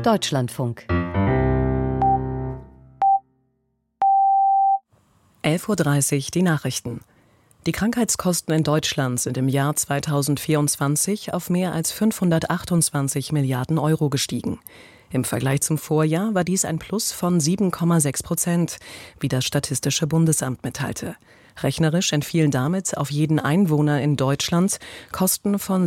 Deutschlandfunk. 11:30 Uhr die Nachrichten. Die Krankheitskosten in Deutschland sind im Jahr 2024 auf mehr als 528 Milliarden Euro gestiegen. Im Vergleich zum Vorjahr war dies ein Plus von 7,6%, wie das Statistische Bundesamt mitteilte. Rechnerisch entfielen damit auf jeden Einwohner in Deutschland Kosten von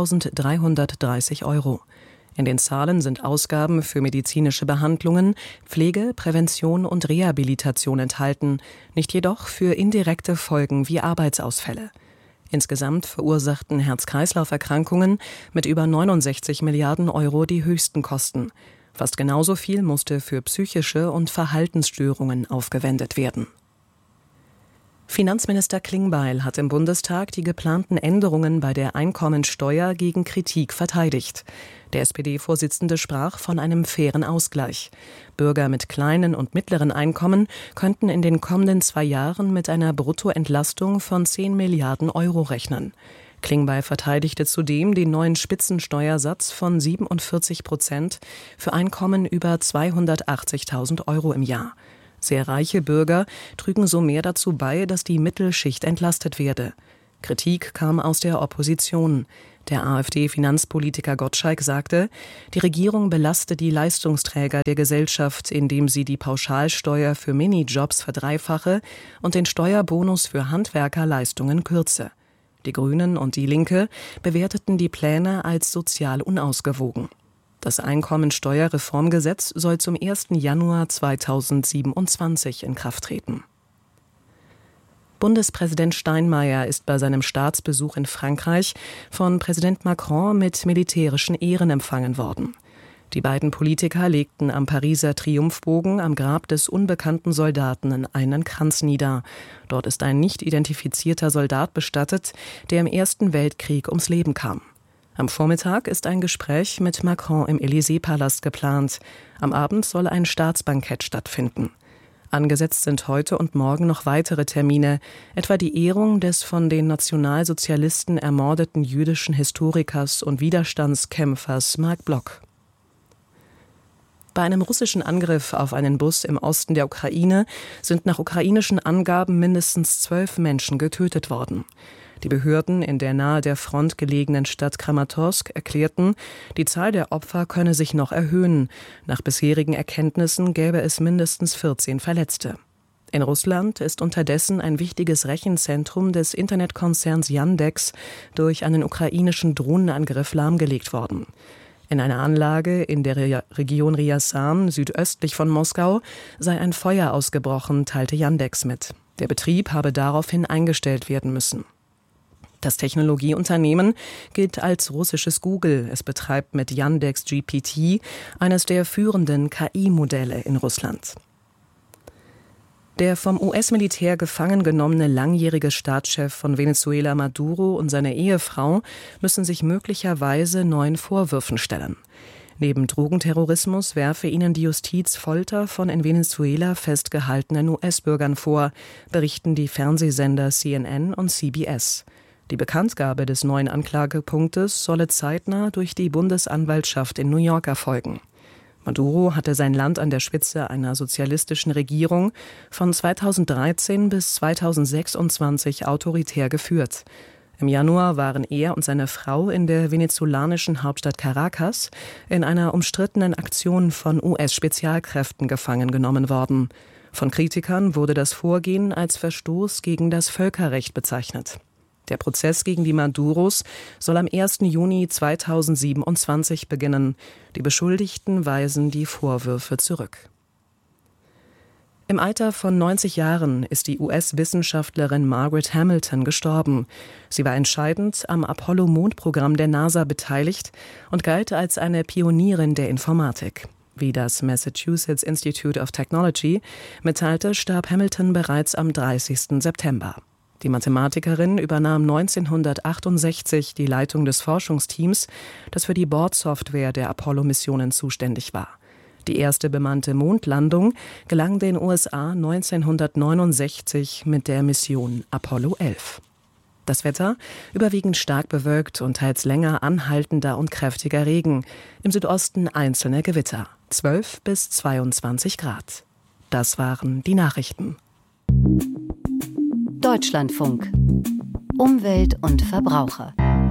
6.330 Euro. In den Zahlen sind Ausgaben für medizinische Behandlungen, Pflege, Prävention und Rehabilitation enthalten, nicht jedoch für indirekte Folgen wie Arbeitsausfälle. Insgesamt verursachten Herz-Kreislauf-Erkrankungen mit über 69 Milliarden Euro die höchsten Kosten. Fast genauso viel musste für psychische und Verhaltensstörungen aufgewendet werden. Finanzminister Klingbeil hat im Bundestag die geplanten Änderungen bei der Einkommensteuer gegen Kritik verteidigt. Der SPD-Vorsitzende sprach von einem fairen Ausgleich. Bürger mit kleinen und mittleren Einkommen könnten in den kommenden 2 Jahren mit einer Bruttoentlastung von 10 Milliarden Euro rechnen. Klingbeil verteidigte zudem den neuen Spitzensteuersatz von 47% für Einkommen über 280.000 Euro im Jahr. Sehr reiche Bürger trügen so mehr dazu bei, dass die Mittelschicht entlastet werde. Kritik kam aus der Opposition. Der AfD-Finanzpolitiker Gottschalk sagte, die Regierung belaste die Leistungsträger der Gesellschaft, indem sie die Pauschalsteuer für Minijobs verdreifache und den Steuerbonus für Handwerkerleistungen kürze. Die Grünen und die Linke bewerteten die Pläne als sozial unausgewogen. Das Einkommensteuerreformgesetz soll zum 1. Januar 2027 in Kraft treten. Bundespräsident Steinmeier ist bei seinem Staatsbesuch in Frankreich von Präsident Macron mit militärischen Ehren empfangen worden. Die beiden Politiker legten am Pariser Triumphbogen am Grab des unbekannten Soldaten einen Kranz nieder. Dort ist ein nicht identifizierter Soldat bestattet, der im Ersten Weltkrieg ums Leben kam. Am Vormittag ist ein Gespräch mit Macron im Élysée-Palast geplant. Am Abend soll ein Staatsbankett stattfinden. Angesetzt sind heute und morgen noch weitere Termine, etwa die Ehrung des von den Nationalsozialisten ermordeten jüdischen Historikers und Widerstandskämpfers Marc Bloch. Bei einem russischen Angriff auf einen Bus im Osten der Ukraine sind nach ukrainischen Angaben mindestens 12 Menschen getötet worden. Die Behörden in der nahe der Front gelegenen Stadt Kramatorsk erklärten, die Zahl der Opfer könne sich noch erhöhen. Nach bisherigen Erkenntnissen gäbe es mindestens 14 Verletzte. In Russland ist unterdessen ein wichtiges Rechenzentrum des Internetkonzerns Yandex durch einen ukrainischen Drohnenangriff lahmgelegt worden. In einer Anlage in der Region Ryazan, südöstlich von Moskau, sei ein Feuer ausgebrochen, teilte Yandex mit. Der Betrieb habe daraufhin eingestellt werden müssen. Das Technologieunternehmen gilt als russisches Google. Es betreibt mit Yandex GPT eines der führenden KI-Modelle in Russland. Der vom US-Militär gefangen genommene langjährige Staatschef von Venezuela Maduro und seine Ehefrau müssen sich möglicherweise neuen Vorwürfen stellen. Neben Drogenterrorismus werfe ihnen die Justiz Folter von in Venezuela festgehaltenen US-Bürgern vor, berichten die Fernsehsender CNN und CBS. Die Bekanntgabe des neuen Anklagepunktes solle zeitnah durch die Bundesanwaltschaft in New York erfolgen. Maduro hatte sein Land an der Spitze einer sozialistischen Regierung von 2013 bis 2026 autoritär geführt. Im Januar waren er und seine Frau in der venezolanischen Hauptstadt Caracas in einer umstrittenen Aktion von US-Spezialkräften gefangen genommen worden. Von Kritikern wurde das Vorgehen als Verstoß gegen das Völkerrecht bezeichnet. Der Prozess gegen die Maduros soll am 1. Juni 2027 beginnen. Die Beschuldigten weisen die Vorwürfe zurück. Im Alter von 90 Jahren ist die US-Wissenschaftlerin Margaret Hamilton gestorben. Sie war entscheidend am Apollo-Mondprogramm der NASA beteiligt und galt als eine Pionierin der Informatik. Wie das Massachusetts Institute of Technology mitteilte, starb Hamilton bereits am 30. September. Die Mathematikerin übernahm 1968 die Leitung des Forschungsteams, das für die Bordsoftware der Apollo-Missionen zuständig war. Die erste bemannte Mondlandung gelang den USA 1969 mit der Mission Apollo 11. Das Wetter überwiegend stark bewölkt und teils länger anhaltender und kräftiger Regen. Im Südosten einzelne Gewitter. 12 bis 22 Grad. Das waren die Nachrichten. Deutschlandfunk. Umwelt und Verbraucher.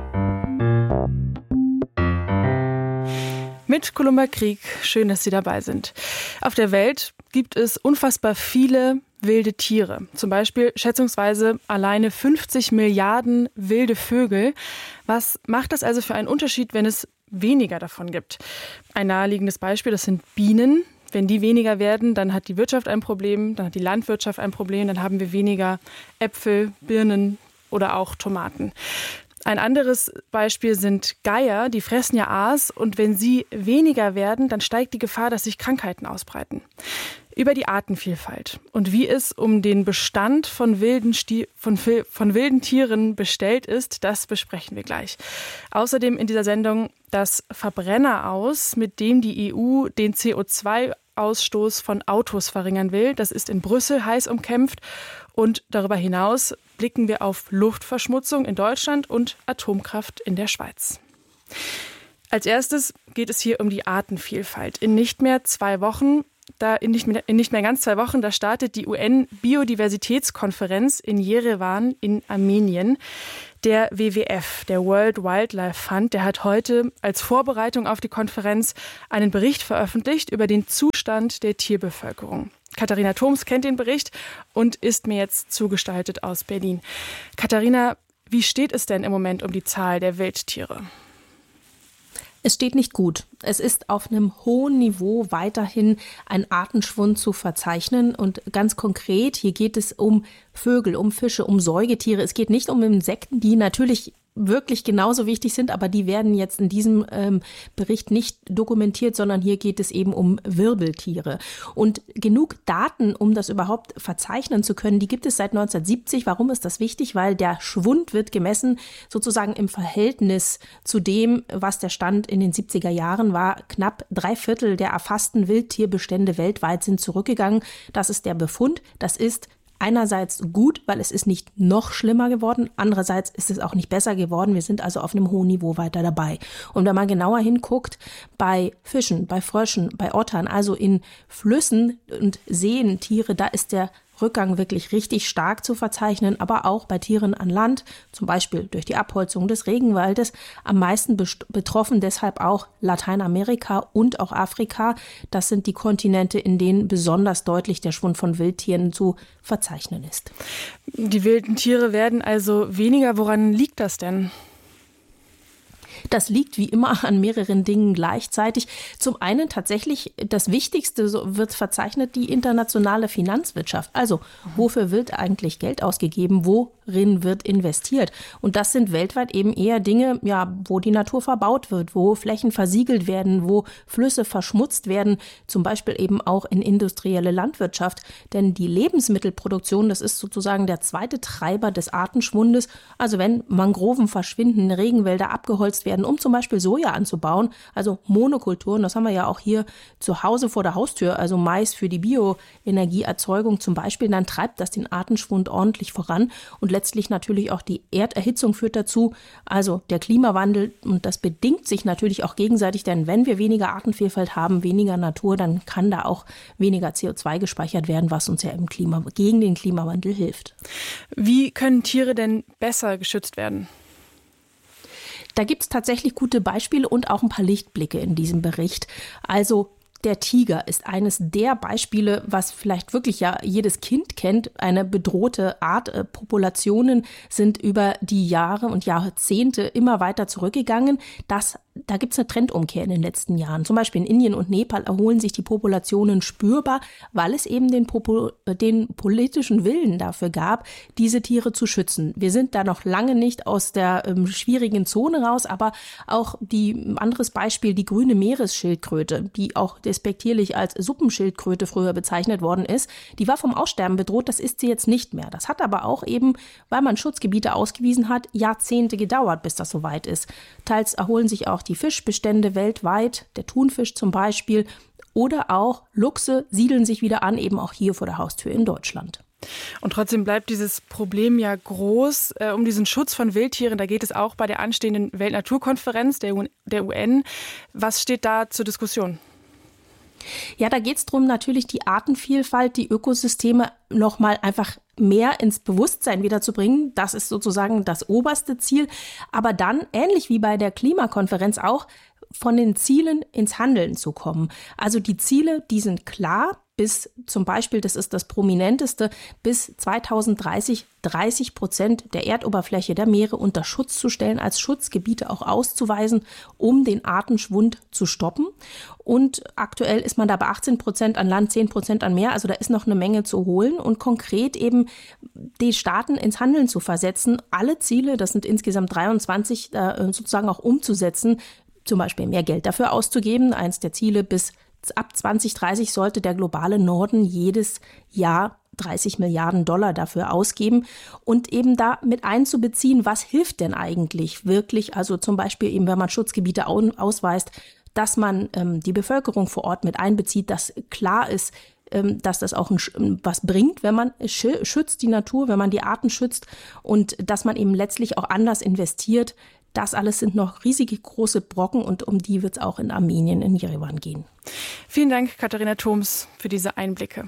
Mit Columba Krieg, schön, dass Sie dabei sind. Auf der Welt gibt es unfassbar viele wilde Tiere. Zum Beispiel schätzungsweise alleine 50 Milliarden wilde Vögel. Was macht das also für einen Unterschied, wenn es weniger davon gibt? Ein naheliegendes Beispiel, das sind Bienen. Wenn die weniger werden, dann hat die Wirtschaft ein Problem, dann hat die Landwirtschaft ein Problem, dann haben wir weniger Äpfel, Birnen oder auch Tomaten. Ein anderes Beispiel sind Geier, die fressen ja Aas und wenn sie weniger werden, dann steigt die Gefahr, dass sich Krankheiten ausbreiten. Über die Artenvielfalt und wie es um den Bestand von wilden Tieren bestellt ist, das besprechen wir gleich. Außerdem in dieser Sendung das Verbrenner-Aus, mit dem die EU den CO2-Ausstoß von Autos verringern will. Das ist in Brüssel heiß umkämpft. Und darüber hinaus blicken wir auf Luftverschmutzung in Deutschland und Atomkraft in der Schweiz. Als erstes geht es hier um die Artenvielfalt. In nicht mehr ganz 2 Wochen, da startet die UN-Biodiversitätskonferenz in Jerewan in Armenien. Der WWF, der World Wildlife Fund, der hat heute als Vorbereitung auf die Konferenz einen Bericht veröffentlicht über den Zustand der Tierbevölkerung. Katharina Thoms kennt den Bericht und ist mir jetzt zugeschaltet aus Berlin. Katharina, wie steht es denn im Moment um die Zahl der Wildtiere? Es steht nicht gut. Es ist auf einem hohen Niveau weiterhin ein Artenschwund zu verzeichnen. Und ganz konkret, hier geht es um Vögel, um Fische, um Säugetiere. Es geht nicht um Insekten, die natürlich wirklich genauso wichtig sind, aber die werden jetzt in diesem Bericht nicht dokumentiert, sondern hier geht es eben um Wirbeltiere. Und genug Daten, um das überhaupt verzeichnen zu können, die gibt es seit 1970. Warum ist das wichtig? Weil der Schwund wird gemessen sozusagen im Verhältnis zu dem, was der Stand in den 70er Jahren war. Knapp 3/4 der erfassten Wildtierbestände weltweit sind zurückgegangen. Das ist der Befund. Das ist einerseits gut, weil es ist nicht noch schlimmer geworden. Andererseits ist es auch nicht besser geworden. Wir sind also auf einem hohen Niveau weiter dabei. Und wenn man genauer hinguckt, bei Fischen, bei Fröschen, bei Ottern, also in Flüssen und Seen, Tiere, da ist der Rückgang wirklich richtig stark zu verzeichnen, aber auch bei Tieren an Land, zum Beispiel durch die Abholzung des Regenwaldes, am meisten betroffen deshalb auch Lateinamerika und auch Afrika. Das sind die Kontinente, in denen besonders deutlich der Schwund von Wildtieren zu verzeichnen ist. Die wilden Tiere werden also weniger. Woran liegt das denn? Das liegt wie immer an mehreren Dingen gleichzeitig. Zum einen tatsächlich das Wichtigste, so wird verzeichnet, die internationale Finanzwirtschaft. Also wofür wird eigentlich Geld ausgegeben? Worin wird investiert? Und das sind weltweit eben eher Dinge, ja, wo die Natur verbaut wird, wo Flächen versiegelt werden, wo Flüsse verschmutzt werden, zum Beispiel eben auch in industrielle Landwirtschaft. Denn die Lebensmittelproduktion, das ist sozusagen der zweite Treiber des Artenschwundes. Also wenn Mangroven verschwinden, Regenwälder abgeholzt werden, um zum Beispiel Soja anzubauen, also Monokulturen, das haben wir ja auch hier zu Hause vor der Haustür, also Mais für die Bioenergieerzeugung zum Beispiel, dann treibt das den Artenschwund ordentlich voran und letztlich natürlich auch die Erderhitzung führt dazu, also der Klimawandel, und das bedingt sich natürlich auch gegenseitig, denn wenn wir weniger Artenvielfalt haben, weniger Natur, dann kann da auch weniger CO2 gespeichert werden, was uns ja gegen den Klimawandel hilft. Wie können Tiere denn besser geschützt werden? Da gibt es tatsächlich gute Beispiele und auch ein paar Lichtblicke in diesem Bericht. Also der Tiger ist eines der Beispiele, was vielleicht wirklich ja jedes Kind kennt, eine bedrohte Art. Populationen sind über die Jahre und Jahrzehnte immer weiter zurückgegangen. Da gibt es eine Trendumkehr in den letzten Jahren. Zum Beispiel in Indien und Nepal erholen sich die Populationen spürbar, weil es eben den politischen Willen dafür gab, diese Tiere zu schützen. Wir sind da noch lange nicht aus der schwierigen Zone raus, aber auch anderes Beispiel, die grüne Meeresschildkröte, die auch despektierlich als Suppenschildkröte früher bezeichnet worden ist, die war vom Aussterben bedroht, das ist sie jetzt nicht mehr. Das hat aber auch eben, weil man Schutzgebiete ausgewiesen hat, Jahrzehnte gedauert, bis das soweit ist. Teils erholen sich auch die Fischbestände weltweit, der Thunfisch zum Beispiel, oder auch Luchse siedeln sich wieder an, eben auch hier vor der Haustür in Deutschland. Und trotzdem bleibt dieses Problem ja groß. Um diesen Schutz von Wildtieren, da geht es auch bei der anstehenden Weltnaturkonferenz der UN. Was steht da zur Diskussion? Ja, da geht es darum, natürlich die Artenvielfalt, die Ökosysteme nochmal einfach mehr ins Bewusstsein wiederzubringen. Das ist sozusagen das oberste Ziel. Aber dann, ähnlich wie bei der Klimakonferenz auch, von den Zielen ins Handeln zu kommen. Also die Ziele, die sind klar. Bis zum Beispiel, das ist das prominenteste, bis 2030 30% der Erdoberfläche der Meere unter Schutz zu stellen, als Schutzgebiete auch auszuweisen, um den Artenschwund zu stoppen. Und aktuell ist man da bei 18% an Land, 10% an Meer. Also da ist noch eine Menge zu holen und konkret eben die Staaten ins Handeln zu versetzen, alle Ziele, das sind insgesamt 23, sozusagen auch umzusetzen, zum Beispiel mehr Geld dafür auszugeben. Eins der Ziele ab 2030 sollte der globale Norden jedes Jahr 30 Milliarden Dollar dafür ausgeben und eben da mit einzubeziehen, was hilft denn eigentlich wirklich? Also zum Beispiel eben, wenn man Schutzgebiete ausweist, dass man die Bevölkerung vor Ort mit einbezieht, dass klar ist, dass das auch was bringt, wenn man schützt die Natur, wenn man die Arten schützt und dass man eben letztlich auch anders investiert. Das alles sind noch riesige große Brocken und um die wird es auch in Armenien, in Jerewan gehen. Vielen Dank, Katharina Thoms, für diese Einblicke.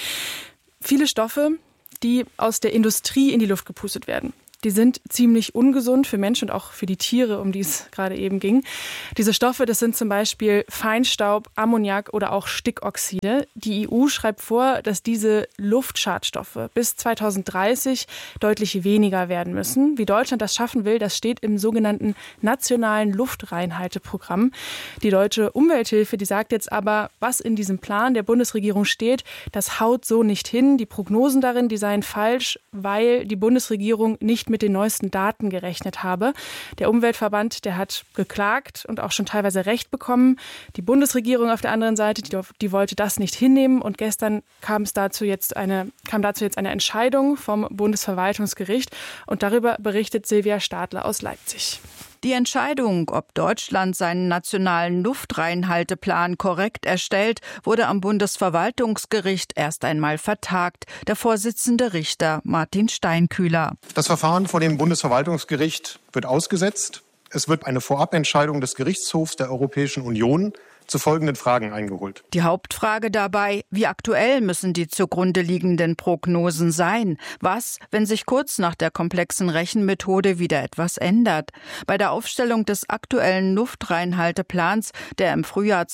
Viele Stoffe, die aus der Industrie in die Luft gepustet werden, die sind ziemlich ungesund für Menschen und auch für die Tiere, um die es gerade eben ging. Diese Stoffe, das sind zum Beispiel Feinstaub, Ammoniak oder auch Stickoxide. Die EU schreibt vor, dass diese Luftschadstoffe bis 2030 deutlich weniger werden müssen. Wie Deutschland das schaffen will, das steht im sogenannten Nationalen Luftreinhalteprogramm. Die Deutsche Umwelthilfe, die sagt jetzt aber, was in diesem Plan der Bundesregierung steht, das haut so nicht hin. Die Prognosen darin, die seien falsch, weil die Bundesregierung nicht mit den neuesten Daten gerechnet habe. Der Umweltverband, der hat geklagt und auch schon teilweise Recht bekommen. Die Bundesregierung auf der anderen Seite, die wollte das nicht hinnehmen. Und gestern kam dazu jetzt eine Entscheidung vom Bundesverwaltungsgericht. Und darüber berichtet Silvia Stadler aus Leipzig. Die Entscheidung, ob Deutschland seinen nationalen Luftreinhalteplan korrekt erstellt, wurde am Bundesverwaltungsgericht erst einmal vertagt. Der Vorsitzende Richter Martin Steinkühler. Das Verfahren vor dem Bundesverwaltungsgericht wird ausgesetzt. Es wird eine Vorabentscheidung des Gerichtshofs der Europäischen Union zu folgenden Fragen eingeholt. Die Hauptfrage dabei, wie aktuell müssen die zugrunde liegenden Prognosen sein? Was, wenn sich kurz nach der komplexen Rechenmethode wieder etwas ändert? Bei der Aufstellung des aktuellen Luftreinhalteplans, der im Frühjahr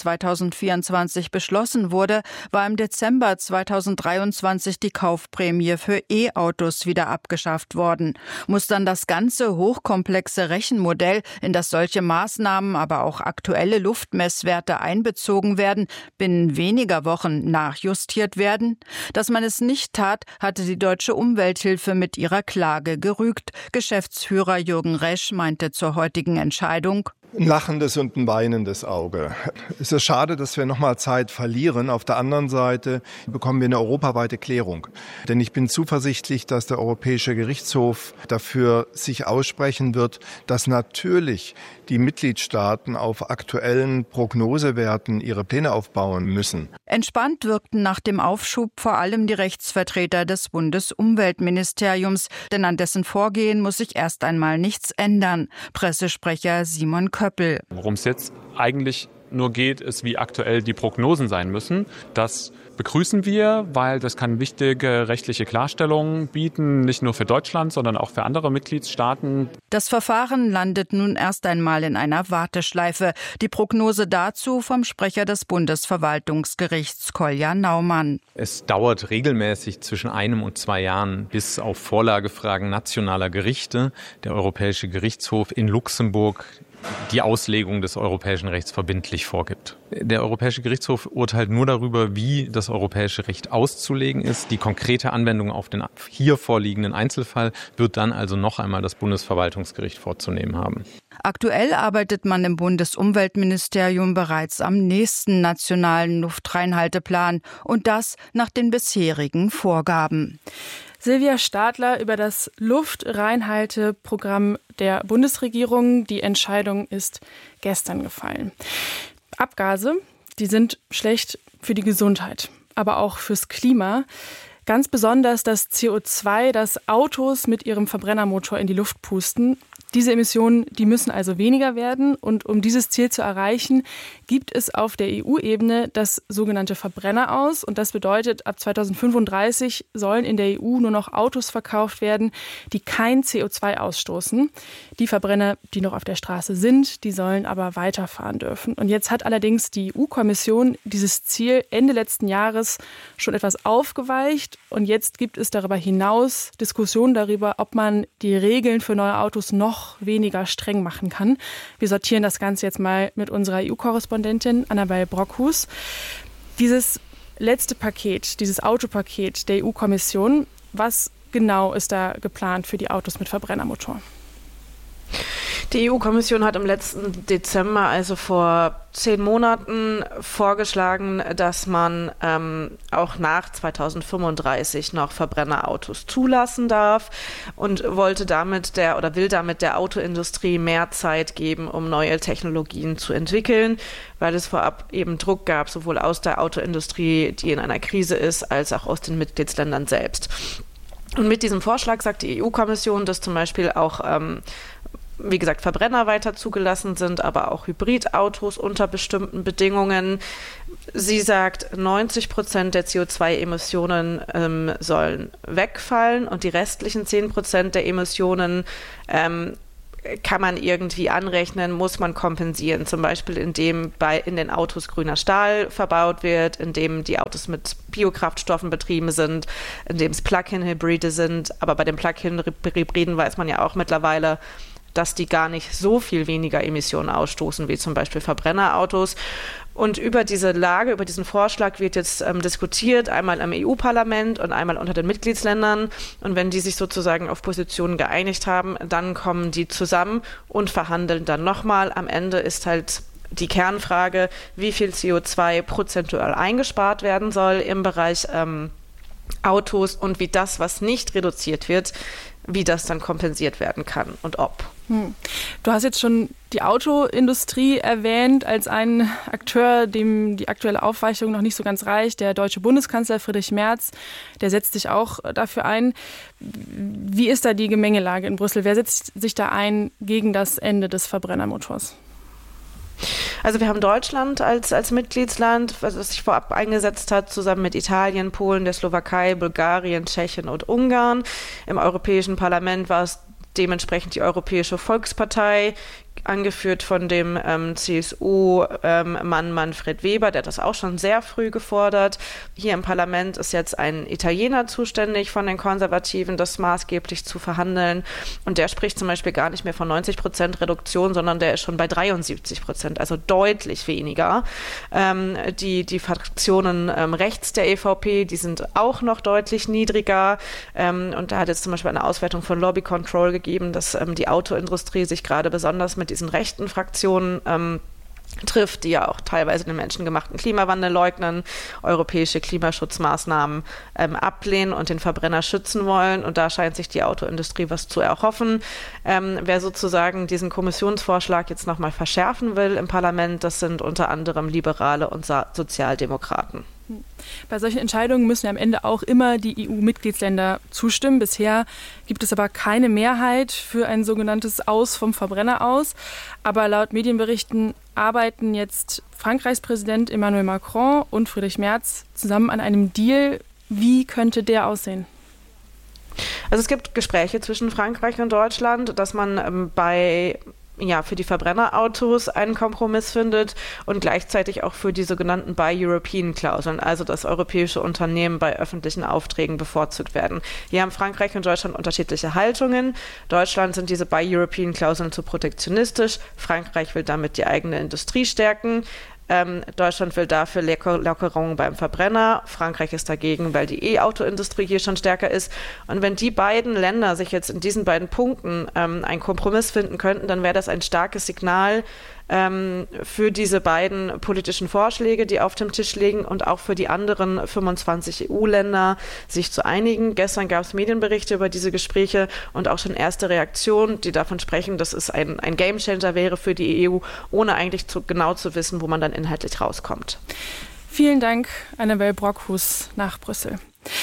2024 beschlossen wurde, war im Dezember 2023 die Kaufprämie für E-Autos wieder abgeschafft worden. Muss dann das ganze hochkomplexe Rechenmodell, in das solche Maßnahmen, aber auch aktuelle Luftmesswerte einbezogen werden, binnen weniger Wochen nachjustiert werden? Dass man es nicht tat, hatte die Deutsche Umwelthilfe mit ihrer Klage gerügt. Geschäftsführer Jürgen Resch meinte zur heutigen Entscheidung: Ein lachendes und ein weinendes Auge. Es ist schade, dass wir nochmal Zeit verlieren. Auf der anderen Seite bekommen wir eine europaweite Klärung. Denn ich bin zuversichtlich, dass der Europäische Gerichtshof dafür sich aussprechen wird, dass natürlich die Mitgliedstaaten auf aktuellen Prognosewerten ihre Pläne aufbauen müssen. Entspannt wirkten nach dem Aufschub vor allem die Rechtsvertreter des Bundesumweltministeriums, denn an dessen Vorgehen muss sich erst einmal nichts ändern. Pressesprecher Simon Köppel. Worum es jetzt eigentlich nur geht, ist, wie aktuell die Prognosen sein müssen. Das begrüßen wir, weil das kann wichtige rechtliche Klarstellungen bieten, nicht nur für Deutschland, sondern auch für andere Mitgliedstaaten. Das Verfahren landet nun erst einmal in einer Warteschleife. Die Prognose dazu vom Sprecher des Bundesverwaltungsgerichts, Kolja Naumann. Es dauert regelmäßig zwischen 1 und 2 Jahren, bis auf Vorlagefragen nationaler Gerichte der Europäische Gerichtshof in Luxemburg die Auslegung des europäischen Rechts verbindlich vorgibt. Der Europäische Gerichtshof urteilt nur darüber, wie das europäische Recht auszulegen ist. Die konkrete Anwendung auf den hier vorliegenden Einzelfall wird dann also noch einmal das Bundesverwaltungsgericht vorzunehmen haben. Aktuell arbeitet man im Bundesumweltministerium bereits am nächsten nationalen Luftreinhalteplan und das nach den bisherigen Vorgaben. Silvia Stadler über das Luftreinhalteprogramm der Bundesregierung. Die Entscheidung ist gestern gefallen. Abgase, die sind schlecht für die Gesundheit, aber auch fürs Klima. Ganz besonders das CO2, das Autos mit ihrem Verbrennermotor in die Luft pusten. Diese Emissionen, die müssen also weniger werden. Und um dieses Ziel zu erreichen, gibt es auf der EU-Ebene das sogenannte Verbrenneraus. Und das bedeutet, ab 2035 sollen in der EU nur noch Autos verkauft werden, die kein CO2 ausstoßen. Die Verbrenner, die noch auf der Straße sind, die sollen aber weiterfahren dürfen. Und jetzt hat allerdings die EU-Kommission dieses Ziel Ende letzten Jahres schon etwas aufgeweicht. Und jetzt gibt es darüber hinaus Diskussionen darüber, ob man die Regeln für neue Autos noch weniger streng machen kann. Wir sortieren das Ganze jetzt mal mit unserer EU-Korrespondentin Annabel Brockhus. Dieses letzte Paket, dieses Autopaket der EU-Kommission, was genau ist da geplant für die Autos mit Verbrennermotor? Die EU-Kommission hat im letzten Dezember, also vor 10 Monaten, vorgeschlagen, dass man auch nach 2035 noch Verbrennerautos zulassen darf und will damit der Autoindustrie mehr Zeit geben, um neue Technologien zu entwickeln, weil es vorab eben Druck gab, sowohl aus der Autoindustrie, die in einer Krise ist, als auch aus den Mitgliedsländern selbst. Und mit diesem Vorschlag sagt die EU-Kommission, dass zum Beispiel auch wie gesagt, Verbrenner weiter zugelassen sind, aber auch Hybridautos unter bestimmten Bedingungen. Sie sagt, 90% der CO2-Emissionen sollen wegfallen und die restlichen 10% der Emissionen kann man irgendwie anrechnen, muss man kompensieren. Zum Beispiel, indem in den Autos grüner Stahl verbaut wird, indem die Autos mit Biokraftstoffen betrieben sind, indem es Plug-in-Hybride sind. Aber bei den Plug-in-Hybriden weiß man ja auch mittlerweile, dass die gar nicht so viel weniger Emissionen ausstoßen wie zum Beispiel Verbrennerautos. Und über diese Lage, über diesen Vorschlag wird jetzt diskutiert, einmal im EU-Parlament und einmal unter den Mitgliedsländern. Und wenn die sich sozusagen auf Positionen geeinigt haben, dann kommen die zusammen und verhandeln dann nochmal. Am Ende ist halt die Kernfrage, wie viel CO2 prozentual eingespart werden soll im Bereich Autos und wie das, was nicht reduziert wird, wie das dann kompensiert werden kann und ob. Du hast jetzt schon die Autoindustrie erwähnt als einen Akteur, dem die aktuelle Aufweichung noch nicht so ganz reicht. Der deutsche Bundeskanzler Friedrich Merz, der setzt sich auch dafür ein. Wie ist da die Gemengelage in Brüssel? Wer setzt sich da ein gegen das Ende des Verbrennermotors? Also wir haben Deutschland als Mitgliedsland, was sich vorab eingesetzt hat, zusammen mit Italien, Polen, der Slowakei, Bulgarien, Tschechien und Ungarn. Im Europäischen Parlament war es dementsprechend die Europäische Volkspartei, angeführt von dem CSU-Mann Manfred Weber, der hat das auch schon sehr früh gefordert. Hier im Parlament ist jetzt ein Italiener zuständig von den Konservativen, das maßgeblich zu verhandeln. Und der spricht zum Beispiel gar nicht mehr von 90% Reduktion, sondern der ist schon bei 73%, also deutlich weniger. Die Fraktionen rechts der EVP, die sind auch noch deutlich niedriger. Und da hat jetzt zum Beispiel eine Auswertung von Lobby Control gegeben, dass die Autoindustrie sich gerade besonders mit diesen rechten Fraktionen trifft, die ja auch teilweise den menschengemachten Klimawandel leugnen, europäische Klimaschutzmaßnahmen ablehnen und den Verbrenner schützen wollen. Und da scheint sich die Autoindustrie was zu erhoffen. Wer sozusagen diesen Kommissionsvorschlag jetzt nochmal verschärfen will im Parlament, das sind unter anderem Liberale und Sozialdemokraten. Bei solchen Entscheidungen müssen ja am Ende auch immer die EU-Mitgliedsländer zustimmen. Bisher gibt es aber keine Mehrheit für ein sogenanntes Aus vom Verbrenner aus. Aber laut Medienberichten arbeiten jetzt Frankreichs Präsident Emmanuel Macron und Friedrich Merz zusammen an einem Deal. Wie könnte der aussehen? Also es gibt Gespräche zwischen Frankreich und Deutschland, dass man für die Verbrennerautos einen Kompromiss findet und gleichzeitig auch für die sogenannten Buy European-Klauseln, also dass europäische Unternehmen bei öffentlichen Aufträgen bevorzugt werden. Hier haben Frankreich und Deutschland unterschiedliche Haltungen. Deutschland sind diese Buy European-Klauseln zu protektionistisch. Frankreich will damit die eigene Industrie stärken. Deutschland will dafür Lockerungen beim Verbrenner. Frankreich ist dagegen, weil die E-Auto-Industrie hier schon stärker ist. Und wenn die beiden Länder sich jetzt in diesen beiden Punkten einen Kompromiss finden könnten, dann wäre das ein starkes Signal für diese beiden politischen Vorschläge, die auf dem Tisch liegen und auch für die anderen 25 EU-Länder, sich zu einigen. Gestern gab es Medienberichte über diese Gespräche und auch schon erste Reaktionen, die davon sprechen, dass es ein Gamechanger wäre für die EU, ohne eigentlich genau zu wissen, wo man dann inhaltlich rauskommt. Vielen Dank, Annabel Brockhus nach Brüssel.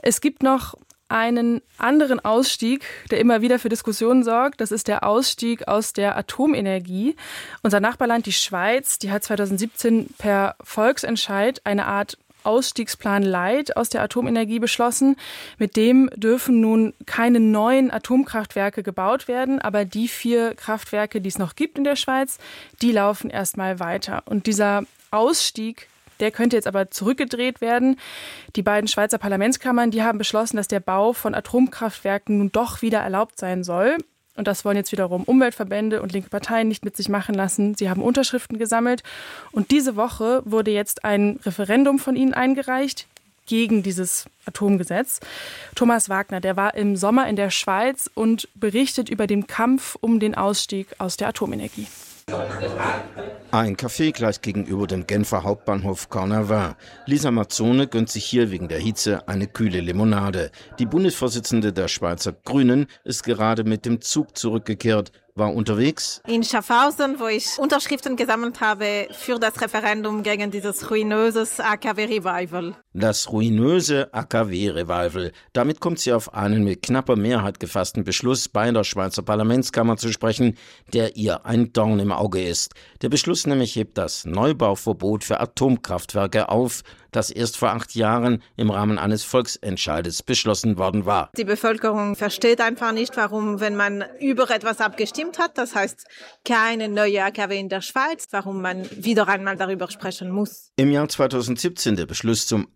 Es gibt noch einen anderen Ausstieg, der immer wieder für Diskussionen sorgt. Das ist der Ausstieg aus der Atomenergie. Unser Nachbarland, die Schweiz, die hat 2017 per Volksentscheid eine Art Ausstiegsplan Light aus der Atomenergie beschlossen. Mit dem dürfen nun keine neuen Atomkraftwerke gebaut werden, aber die 4 Kraftwerke, die es noch gibt in der Schweiz, die laufen erstmal weiter. Und dieser Ausstieg, der könnte jetzt aber zurückgedreht werden. Die beiden Schweizer Parlamentskammern, die haben beschlossen, dass der Bau von Atomkraftwerken nun doch wieder erlaubt sein soll. Und das wollen jetzt wiederum Umweltverbände und linke Parteien nicht mit sich machen lassen. Sie haben Unterschriften gesammelt. Und diese Woche wurde jetzt ein Referendum von ihnen eingereicht gegen dieses Atomgesetz. Thomas Wagner, der war im Sommer in der Schweiz und berichtet über den Kampf um den Ausstieg aus der Atomenergie. Ein Café gleich gegenüber dem Genfer Hauptbahnhof Cornavin. Lisa Mazzone gönnt sich hier wegen der Hitze eine kühle Limonade. Die Bundesvorsitzende der Schweizer Grünen ist gerade mit dem Zug zurückgekehrt, war unterwegs in Schaffhausen, wo ich Unterschriften gesammelt habe für das Referendum gegen dieses ruinöses AKW-Revival. Das ruinöse AKW-Revival. Damit kommt sie auf einen mit knapper Mehrheit gefassten Beschluss bei der Schweizer Parlamentskammer zu sprechen, der ihr ein Dorn im Auge ist. Der Beschluss nämlich hebt das Neubauverbot für Atomkraftwerke auf, das erst vor 8 Jahren im Rahmen eines Volksentscheides beschlossen worden war. Die Bevölkerung versteht einfach nicht, warum, wenn man über etwas abgestimmt hat, das heißt keine neue AKW in der Schweiz, warum man wieder einmal darüber sprechen muss. Im Jahr 2017 der Beschluss zum